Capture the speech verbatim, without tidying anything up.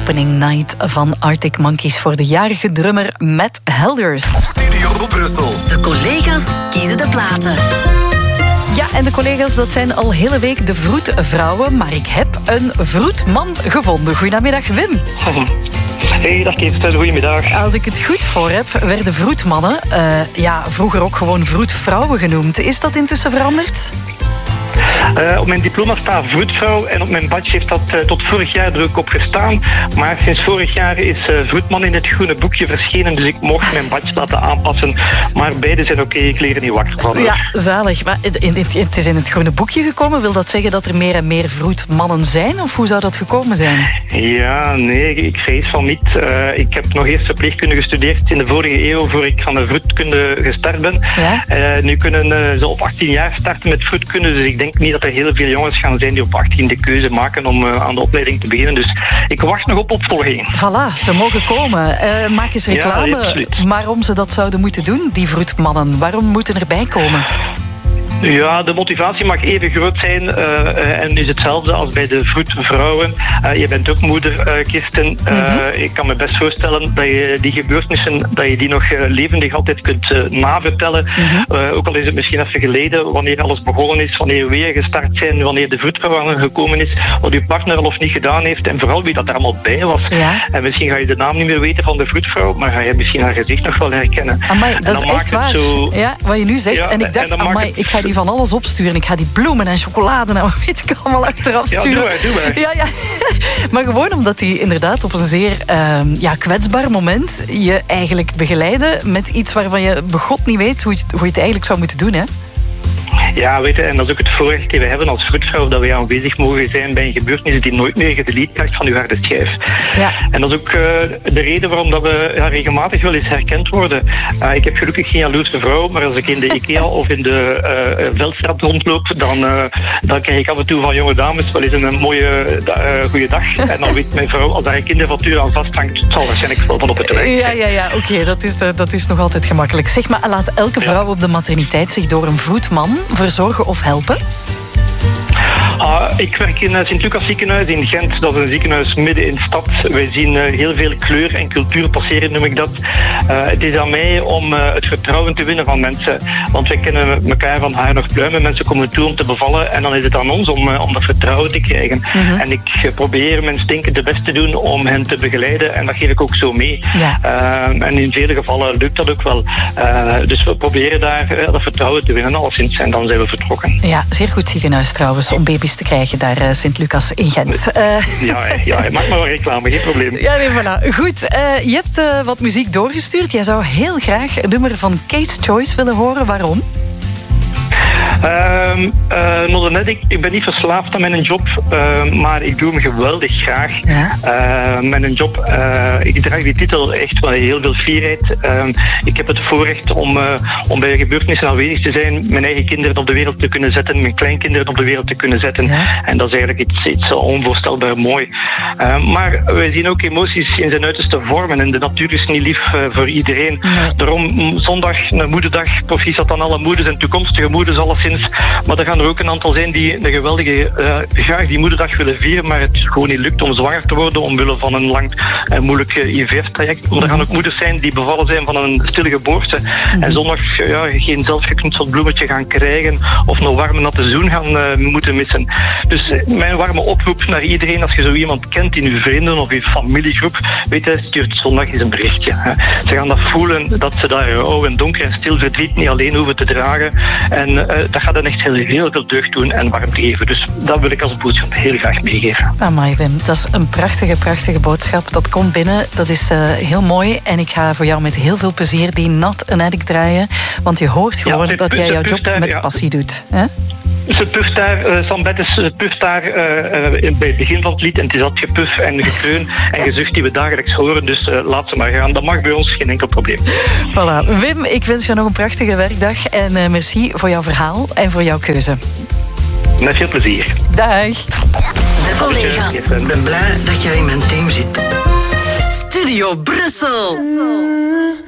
Opening Night van Arctic Monkeys voor de jarige drummer Matt Helders. Studio Brussel. De collega's kiezen de platen. Ja, en de collega's, dat zijn al hele week de vroedvrouwen, maar ik heb een vroedman gevonden. Goedemiddag, Wim. Hey, dag Kirsten, goedemiddag. Als ik het goed voor heb, werden vroedmannen uh, ja, vroeger ook gewoon vroedvrouwen genoemd. Is dat intussen veranderd? Uh, op mijn diploma staat vroedvrouw en op mijn badge heeft dat uh, tot vorig jaar er ook op gestaan. Maar sinds vorig jaar is uh, vroedman in het groene boekje verschenen, dus ik mocht mijn badge laten aanpassen. Maar beide zijn oké, ik leer er niet wakker van. Ja, zalig. Maar het is in het groene boekje gekomen. Wil dat zeggen dat er meer en meer vroedmannen zijn? Of hoe zou dat gekomen zijn? Ja, nee, ik vrees van niet. Uh, ik heb nog eerst verpleegkunde gestudeerd in de vorige eeuw, voor ik van de vroedkunde gestart ben. Ja? Uh, nu kunnen uh, ze op achttien jaar starten met vroedkunde, dus ik denk niet dat er heel veel jongens gaan zijn die op achttien de keuze maken om uh, aan de opleiding te beginnen. Dus ik wacht nog op opvolging. Voilà, ze mogen komen. Uh, maak eens reclame ja, waarom ze dat zouden moeten doen, die vroedmannen. Waarom moeten erbij komen? Ja, de motivatie mag even groot zijn uh, en is hetzelfde als bij de vroedvrouwen. Uh, je bent ook moeder, uh, Kirsten. Uh, mm-hmm. Ik kan me best voorstellen dat je die gebeurtenissen, dat je die nog uh, levendig altijd kunt uh, navertellen. Mm-hmm. Uh, ook al is het misschien even geleden, wanneer alles begonnen is, wanneer we weer gestart zijn, wanneer de vroedvrouw gekomen is, wat je partner al of niet gedaan heeft en vooral wie dat er allemaal bij was. Ja. En misschien ga je de naam niet meer weten van de vroedvrouw, maar ga je misschien haar gezicht nog wel herkennen. Amai, dat is echt waar. Zo... Ja, wat je nu zegt. Ja, en ik dacht, en amai, het... ik ga die van alles opsturen. Ik ga die bloemen en chocolade en wat weet ik allemaal achteraf sturen. Ja, doe maar, doe maar. Ja, ja. Maar gewoon omdat die inderdaad op een zeer uh, ja, kwetsbaar moment je eigenlijk begeleiden met iets waarvan je begot niet weet hoe je, hoe je het eigenlijk zou moeten doen, hè? Ja, weet je, en dat is ook het voorrecht dat we hebben als vroedvrouw, dat wij aanwezig mogen zijn bij een gebeurtenis die nooit meer gedelete krijgt van uw harde schijf. Ja. En dat is ook uh, de reden waarom dat we ja, regelmatig wel eens herkend worden. Uh, ik heb gelukkig geen jaloerse vrouw, maar als ik in de IKEA of in de uh, Veldstraat rondloop, dan, uh, dan krijg ik af en toe van jonge dames wel eens een mooie uh, goede dag. En dan weet mijn vrouw, als daar een kinderfactuur aan vasthangt, het zal waarschijnlijk wel van op het werk. Ja, ja, ja, oké, okay, dat, is, uh, dat is nog altijd gemakkelijk. Zeg maar, laat elke vrouw ja. op de materniteit zich door een vroedman verzorgen of helpen? Uh, ik werk in het Sint-Lucas ziekenhuis in Gent. Dat is een ziekenhuis midden in de stad. Wij zien uh, heel veel kleur en cultuur passeren, noem ik dat. Uh, het is aan mij om uh, het vertrouwen te winnen van mensen. Want wij kennen elkaar van haar nog pluimen. Mensen komen toe om te bevallen. En dan is het aan ons om, uh, om dat vertrouwen te krijgen. Mm-hmm. En ik uh, probeer mijn stinkende best te doen om hen te begeleiden. En dat geef ik ook zo mee. Ja. Uh, en in vele gevallen lukt dat ook wel. Uh, dus we proberen daar uh, dat vertrouwen te winnen, alleszins. En dan zijn we vertrokken. Ja, zeer goed ziekenhuis trouwens, om baby's te krijgen daar uh, Sint-Lucas in Gent. Uh... Ja, ja, maak maar wel reclame, geen probleem. Ja, nee, voilà. Goed, uh, je hebt uh, wat muziek doorgestuurd. Jij zou heel graag een nummer van Case Choice willen horen. Waarom? Uh, uh, nog net, ik, ik ben niet verslaafd aan mijn job, uh, maar ik doe hem geweldig graag. Ja. Uh, mijn job, uh, ik draag die titel echt wel heel veel fierheid. Uh, ik heb het voorrecht om, uh, om bij gebeurtenissen aanwezig te zijn, mijn eigen kinderen op de wereld te kunnen zetten, mijn kleinkinderen op de wereld te kunnen zetten. Ja. En dat is eigenlijk iets, iets onvoorstelbaar mooi. Uh, maar wij zien ook emoties in zijn uiterste vormen en de natuur is niet lief uh, voor iedereen. Nee. Daarom zondag, een moederdag, proficiat aan alle moeders en toekomstige moeders, alleszins. Maar er gaan er ook een aantal zijn die een geweldige, uh, graag die moederdag willen vieren, maar het gewoon niet lukt om zwanger te worden omwille van een lang en uh, moeilijk uh, I V F-traject. Maar er gaan ook moeders zijn die bevallen zijn van een stille geboorte mm-hmm. en zondag uh, ja, geen zelfgeknutseld bloemetje gaan krijgen of een warme natte zoen gaan uh, moeten missen. Dus uh, mijn warme oproep naar iedereen, als je zo iemand kent in uw vrienden of uw familiegroep, weet je, stuurt zondag eens een berichtje. Hè. Ze gaan dat voelen, dat ze daar rouw en donker en stil verdriet niet alleen hoeven te dragen. En uh, dat gaat dan echt heel, heel veel deugd doen en warmte geven. Dus dat wil ik als boodschap heel graag meegeven. Amai, Wim, dat is een prachtige, prachtige boodschap. Dat komt binnen, dat is uh, heel mooi. En ik ga voor jou met heel veel plezier die Not an Addict draaien. Want je hoort gewoon ja, dat jij jouw job daar, met ja. passie doet. Hè? Ze puft daar, uh, Sam Bettes puft daar uh, uh, bij het begin van het lied. En het is dat gepuf en gekreun en gezucht die we dagelijks horen. Dus uh, laat ze maar gaan. Dat mag bij ons, geen enkel probleem. Voilà. Wim, ik wens je nog een prachtige werkdag. En uh, merci voor jouw verhaal en voor jouw keuze. Met veel plezier. Dag. De collega's. Ik ben blij dat jij in mijn team zit. Studio Brussel.